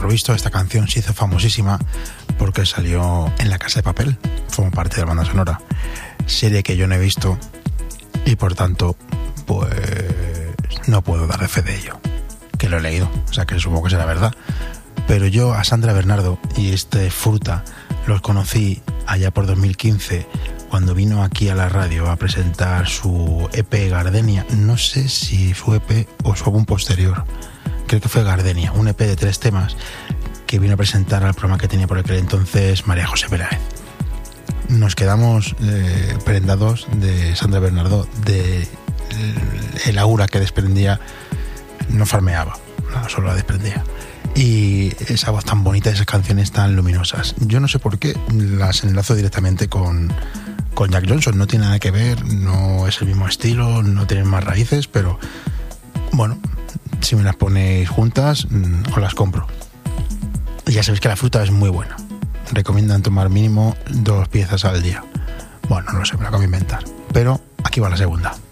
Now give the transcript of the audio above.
lo visto, esta canción se hizo famosísima porque salió en La Casa de Papel, formó parte de la banda sonora, serie que yo no he visto y por tanto pues no puedo dar fe de ello, que lo he leído, o sea que supongo que será verdad. Pero yo a Sandra Bernardo y Fruta los conocí allá por 2015 cuando vino aquí a la radio a presentar su EP Gardenia. No sé si su EP o su álbum posterior, creo que fue Gardenia, un EP de 3 temas que vino a presentar al programa que tenía por aquel entonces María José Peláez. Nos quedamos prendados de Sandra Bernardo, de el aura que desprendía. No farmeaba, solo la desprendía. Y esa voz tan bonita, esas canciones tan luminosas. Yo no sé por qué las enlazo directamente con Jack Johnson. No tiene nada que ver, no es el mismo estilo, no tienen más raíces, pero bueno, si me las ponéis juntas, os las compro. Y ya sabéis que la fruta es muy buena. Recomiendan tomar mínimo 2 piezas al día. Bueno, no lo sé, me lo acabo de inventar. Pero aquí va la segunda.